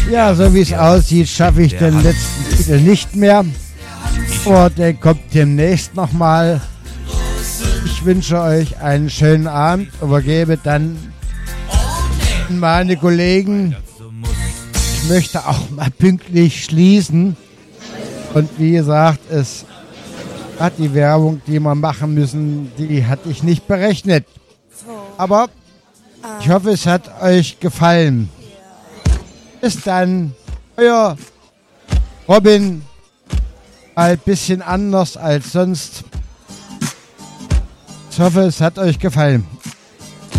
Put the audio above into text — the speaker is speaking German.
Ja, so wie es aussieht, schaffe ich den letzten Titel nicht mehr. Aber der kommt demnächst nochmal. Ich wünsche euch einen schönen Abend. Übergebe dann an meine Kollegen. Ich möchte auch mal pünktlich schließen. Und wie gesagt, es hat die Werbung, die wir machen müssen, die hatte ich nicht berechnet. Aber ich hoffe, es hat euch gefallen. Bis dann, euer Robin, ein bisschen anders als sonst. Ich hoffe, es hat euch gefallen.